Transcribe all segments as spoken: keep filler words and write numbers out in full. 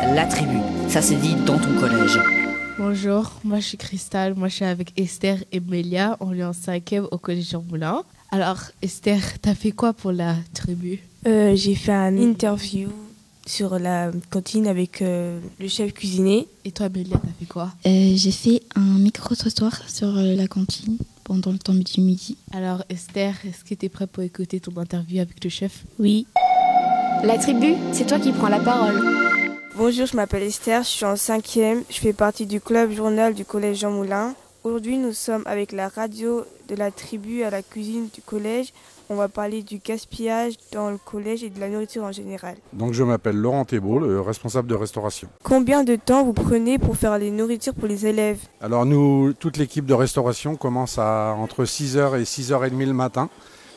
La Tribu. Ça s'est dit dans ton collège. Bonjour, moi je suis Cristal, moi je suis avec Esther et Mélia, on est en cinquième au collège Jean Moulin. Alors Esther, t'as fait quoi pour la tribu ? euh, J'ai fait un interview sur la cantine avec euh, le chef cuisinier. Et toi Mélia, t'as fait quoi ? euh, J'ai fait un micro-trottoir sur euh, la cantine pendant le temps du midi. Alors Esther, est-ce que t'es prête pour écouter ton interview avec le chef ? Oui. La tribu, c'est toi qui prends la parole. Bonjour, je m'appelle Esther, je suis en cinquième, je fais partie du club journal du collège Jean Moulin. Aujourd'hui, nous sommes avec la radio de la tribu à la cuisine du collège. On va parler du gaspillage dans le collège et de la nourriture en général. Donc je m'appelle Laurent Thébault, le responsable de restauration. Combien de temps vous prenez pour faire les nourritures pour les élèves ? Alors nous, toute l'équipe de restauration commence à entre six heures et six heures trente le matin.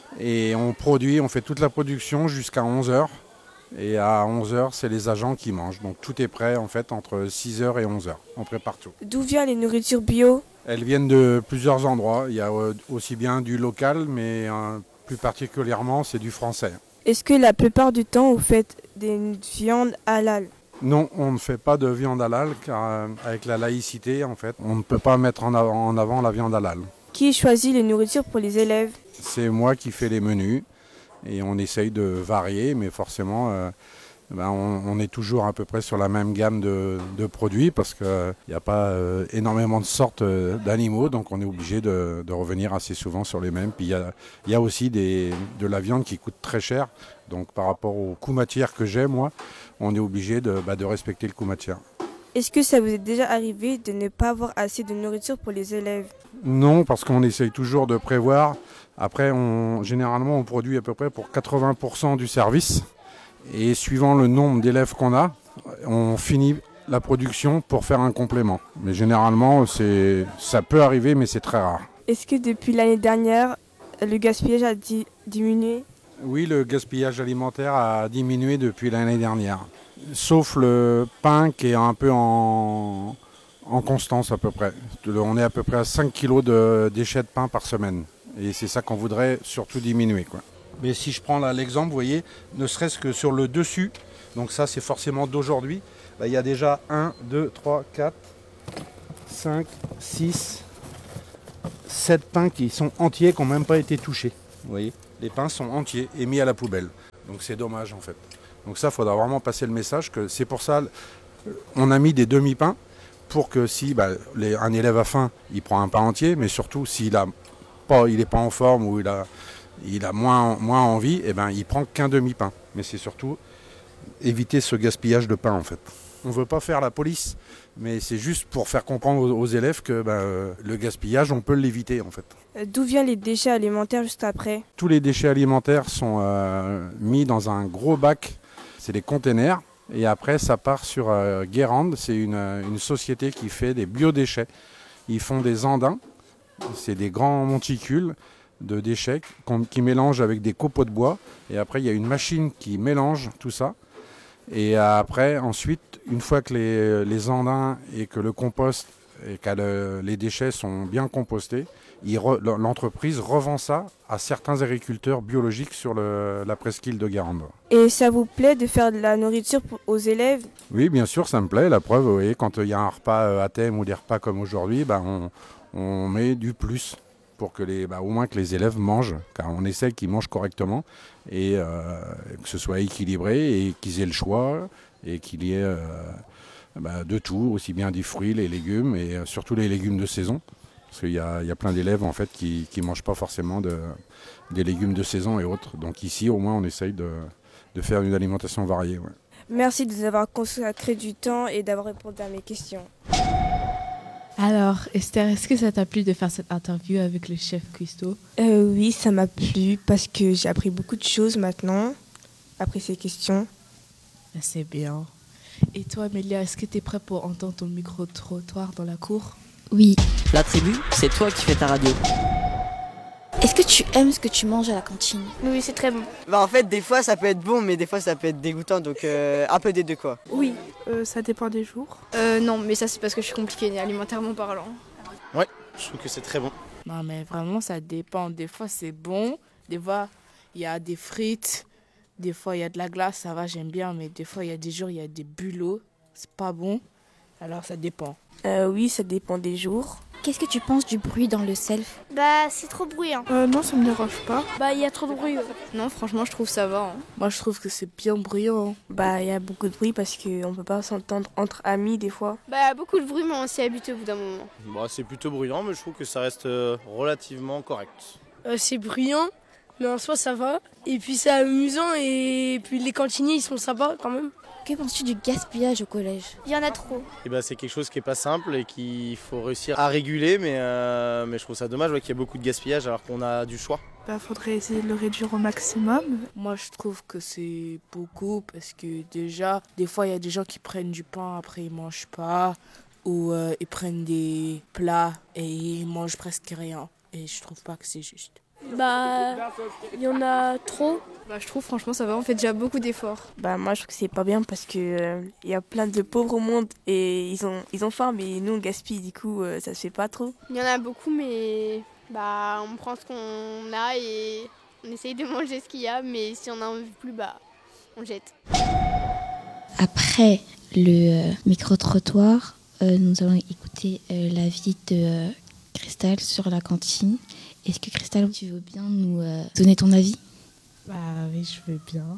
Et on produit, on fait toute la production jusqu'à onze heures. Et à onze heures, c'est les agents qui mangent. Donc tout est prêt en fait entre six heures et onze heures. On prépare tout. D'où viennent les nourritures bio ? Elles viennent de plusieurs endroits. Il y a aussi bien du local, mais euh, plus particulièrement, c'est du français. Est-ce que la plupart du temps, vous faites des viandes halal ? Non, on ne fait pas de viande halal, car euh, avec la laïcité, en fait, on ne peut pas mettre en avant, en avant la viande halal. Qui choisit les nourritures pour les élèves ? C'est moi qui fais les menus. Et on essaye de varier, mais forcément, euh, ben on, on est toujours à peu près sur la même gamme de, de produits parce qu'il n'y a pas euh, énormément de sortes euh, d'animaux, donc on est obligé de, de revenir assez souvent sur les mêmes. Puis il y a, y a aussi des, de la viande qui coûte très cher, donc par rapport au coût matière que j'ai, moi, on est obligé de, bah, de respecter le coût matière. Est-ce que ça vous est déjà arrivé de ne pas avoir assez de nourriture pour les élèves ? Non, parce qu'on essaye toujours de prévoir. Après, on, généralement, on produit à peu près pour quatre-vingts pour cent du service. Et suivant le nombre d'élèves qu'on a, on finit la production pour faire un complément. Mais généralement, c'est, ça peut arriver, mais c'est très rare. Est-ce que depuis l'année dernière, le gaspillage a di- diminué ? Oui, le gaspillage alimentaire a diminué depuis l'année dernière. Sauf le pain qui est un peu en, en constance à peu près. On est à peu près à cinq kilos de déchets de pain par semaine. Et c'est ça qu'on voudrait surtout diminuer, quoi. Mais si je prends là l'exemple, vous voyez, ne serait-ce que sur le dessus, donc ça c'est forcément d'aujourd'hui, là, il y a déjà un, deux, trois, quatre, cinq, six, sept pains qui sont entiers, qui n'ont même pas été touchés. Vous voyez, les pains sont entiers et mis à la poubelle. Donc c'est dommage en fait. Donc ça, il faudra vraiment passer le message que c'est pour ça on a mis des demi-pains pour que si bah, les, un élève a faim, il prend un pain entier, mais surtout s'il a pas, il n'est pas en forme ou il a, il a moins, moins envie, eh ben, il prend qu'un demi-pain. Mais c'est surtout éviter ce gaspillage de pain en fait. On ne veut pas faire la police, mais c'est juste pour faire comprendre aux, aux élèves que ben, euh, le gaspillage, on peut l'éviter en fait. D'où viennent les déchets alimentaires juste après ? Tous les déchets alimentaires sont euh, mis dans un gros bac, c'est des containers. Et après, ça part sur euh, Guérande, c'est une, une société qui fait des biodéchets. Ils font des andins, c'est des grands monticules de déchets qui mélangent avec des copeaux de bois. Et après, il y a une machine qui mélange tout ça. Et après, ensuite, une fois que les, les andins et que le compost et que le, les déchets sont bien compostés, il re, l'entreprise revend ça à certains agriculteurs biologiques sur le, la presqu'île de Guérande. Et ça vous plaît de faire de la nourriture pour, aux élèves ? Oui, bien sûr, ça me plaît. La preuve, vous voyez, quand il y a un repas à thème ou des repas comme aujourd'hui, ben, on, on met du plus pour que les, bah, au moins que les élèves mangent, car on essaie qu'ils mangent correctement et euh, que ce soit équilibré et qu'ils aient le choix et qu'il y ait euh, bah, de tout, aussi bien des fruits, les légumes et euh, surtout les légumes de saison. Parce qu'il y a, il y a plein d'élèves en fait qui ne mangent pas forcément de, des légumes de saison et autres. Donc ici, au moins, on essaye de, de faire une alimentation variée. Ouais. Merci de nous avoir consacré du temps et d'avoir répondu à mes questions. Alors, Esther, est-ce que ça t'a plu de faire cette interview avec le chef Christo ? euh, Oui, ça m'a plu parce que j'ai appris beaucoup de choses maintenant, après ces questions. C'est bien. Et toi, Mélia, est-ce que tu es prête pour entendre ton micro-trottoir dans la cour ? Oui. La tribu, c'est toi qui fais ta radio. Est-ce que tu aimes ce que tu manges à la cantine ? Oui, c'est très bon. Bah en fait, des fois ça peut être bon, mais des fois ça peut être dégoûtant, donc euh, un peu des deux quoi. Oui. Euh, ça dépend des jours. Euh, non, mais ça c'est parce que je suis compliquée alimentairement parlant. Ouais, je trouve que c'est très bon. Non, mais vraiment, ça dépend. Des fois, c'est bon. Des fois, il y a des frites. Des fois, il y a de la glace, ça va, j'aime bien. Mais des fois, il y a des jours, il y a des bulots. c'est pas bon. Alors ça dépend. Euh, oui, ça dépend des jours. Qu'est-ce que tu penses du bruit dans le self? Bah, c'est trop bruyant. Euh, non, ça me dérange pas. Bah, il y a trop de bruit. Ouais. Non, franchement, je trouve ça va. Hein. Moi, je trouve que c'est bien bruyant. Bah, il y a beaucoup de bruit parce qu'on peut pas s'entendre entre amis des fois. Bah, beaucoup de bruit, mais on s'y habitue au bout d'un moment. Bah, c'est plutôt bruyant, mais je trouve que ça reste euh, relativement correct. Euh, c'est bruyant, mais en soi, ça va. Et puis, c'est amusant, et puis les cantiniers, ils sont sympas quand même. Que penses-tu du gaspillage au collège? Il y en a trop. Et bah, c'est quelque chose qui est pas simple et qu'il faut réussir à réguler, mais, euh, mais je trouve ça dommage ouais, qu'il y ait beaucoup de gaspillage alors qu'on a du choix. Bah, faudrait essayer de le réduire au maximum. Moi, je trouve que c'est beaucoup parce que déjà, des fois, il y a des gens qui prennent du pain, après ils mangent pas, ou euh, ils prennent des plats et ils mangent presque rien. Et je trouve pas que c'est juste. Bah, il y en a trop. Bah, je trouve franchement ça va, on fait déjà beaucoup d'efforts. Bah, moi, je trouve que c'est pas bien parce que euh, y a plein de pauvres au monde et ils ont, ils ont faim, mais nous, on gaspille, du coup, euh, ça se fait pas trop. Il y en a beaucoup, mais bah, on prend ce qu'on a et on essaye de manger ce qu'il y a, mais si on n'en veut plus, bah, on jette. Après le euh, micro-trottoir, euh, nous allons écouter euh, l'avis de euh, Cristal sur la cantine. Est-ce que Cristal, tu veux bien nous euh, donner ton avis? Bah oui, je veux bien.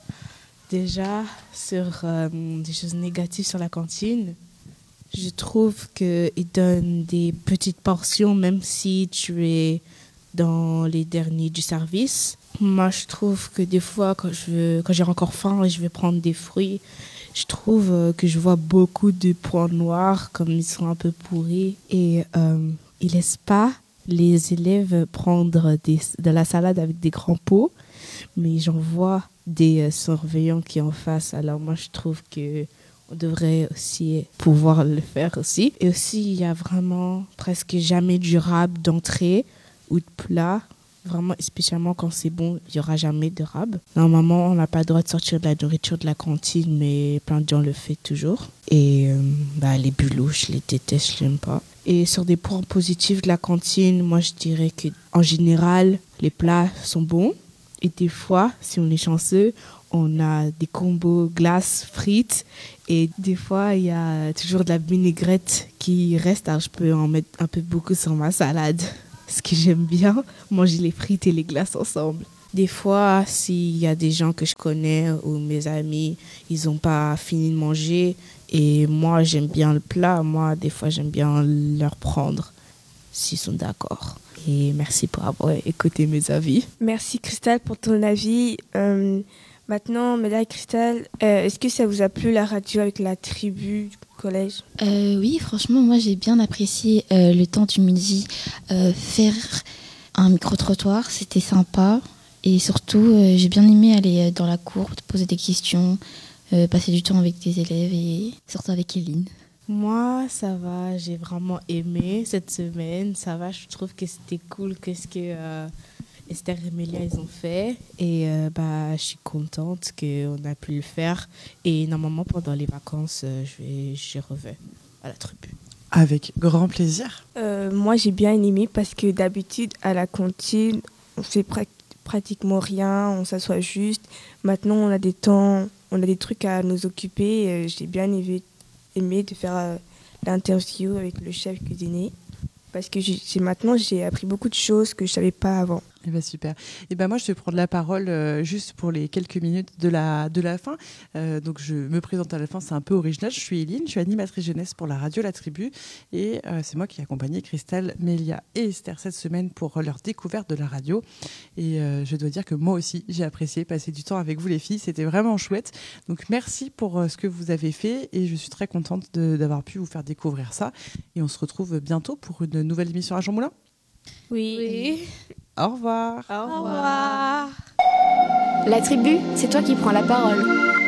Déjà, sur euh, des choses négatives sur la cantine, je trouve qu'ils donnent des petites portions même si tu es dans les derniers du service. Moi, je trouve que des fois, quand, je veux, quand j'ai encore faim et je vais prendre des fruits, je trouve que je vois beaucoup de points noirs, comme ils sont un peu pourris. Et euh, ils ne laissent pas les élèves prendre des, de la salade avec des grands pots, mais j'en vois des surveillants qui en fassent. Alors moi, je trouve que on devrait aussi pouvoir le faire aussi. Et aussi, il y a vraiment presque jamais durable d'entrée ou de plat. Vraiment, spécialement quand c'est bon, il n'y aura jamais de rab. Normalement, on n'a pas le droit de sortir de la nourriture de la cantine, mais plein de gens le font toujours. Et euh, bah, les bulots, je les déteste, je n'aime pas. Et sur des points positifs de la cantine, moi je dirais qu'en général, les plats sont bons. Et des fois, si on est chanceux, on a des combos glace, frites. Et des fois, il y a toujours de la vinaigrette qui reste. Alors je peux en mettre un peu beaucoup sur ma salade. Ce que j'aime bien, manger les frites et les glaces ensemble. Des fois, s'il y a des gens que je connais ou mes amis, ils n'ont pas fini de manger et moi, j'aime bien le plat. Moi, des fois, j'aime bien leur prendre s'ils sont d'accord. Et merci pour avoir écouté mes avis. Merci Cristal pour ton avis. Euh, maintenant, Médaille Cristal, euh, est-ce que ça vous a plu la radio avec la tribu du collège? euh, Oui, franchement, moi j'ai bien apprécié euh, le temps du midi. Euh, faire un micro-trottoir, c'était sympa. Et surtout, euh, j'ai bien aimé aller dans la cour, poser des questions, euh, passer du temps avec des élèves et surtout avec Eline. Moi, ça va, j'ai vraiment aimé cette semaine. Ça va, je trouve que c'était cool qu'est-ce que euh, Esther et Mélia ils ont fait. Et euh, bah, je suis contente qu'on a pu le faire. Et normalement, pendant les vacances, euh, je vais, j'y reviens à la tribu. Avec grand plaisir. Euh, moi, j'ai bien aimé parce que d'habitude, à la cantine, on fait pra- pratiquement rien, on s'assoit juste. Maintenant, on a des temps, on a des trucs à nous occuper. Euh, j'ai bien aimé, aimé de faire euh, l'interview avec le chef cuisinier parce que j'ai, j'ai, maintenant, j'ai appris beaucoup de choses que je ne savais pas avant. Eh ben super. Et ben moi je vais prendre la parole euh, juste pour les quelques minutes de la de la fin. Euh, donc je me présente à la fin, c'est un peu original. Je suis Eline, je suis animatrice jeunesse pour la radio La Tribu et euh, c'est moi qui ai accompagné Cristal, Mélia et Esther cette semaine pour leur découverte de la radio. Et euh, je dois dire que moi aussi j'ai apprécié passer du temps avec vous les filles, c'était vraiment chouette. Donc merci pour euh, ce que vous avez fait et je suis très contente de, d'avoir pu vous faire découvrir ça. Et on se retrouve bientôt pour une nouvelle émission à Jean Moulin. Oui. oui. Au revoir. Au revoir. La tribu, c'est toi qui prends la parole.